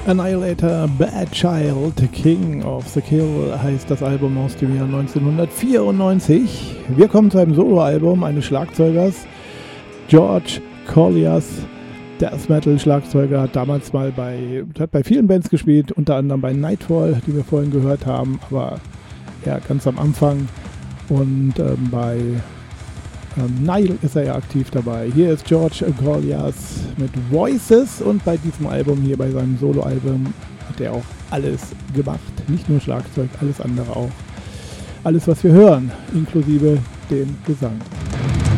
Annihilator, Bad Child, King of the Kill heißt das Album aus dem Jahr 1994. Wir kommen zu einem Soloalbum eines Schlagzeugers, George Colliers, Death Metal Schlagzeuger, hat damals mal hat bei vielen Bands gespielt, unter anderem bei Nightfall, die wir vorhin gehört haben, aber ja, ganz am Anfang, und bei Nile ist er ja aktiv dabei. Hier ist George Colliers mit Voices, und bei diesem Album hier, bei seinem Soloalbum, hat er auch alles gemacht. Nicht nur Schlagzeug, alles andere auch. Alles, was wir hören, inklusive dem Gesang.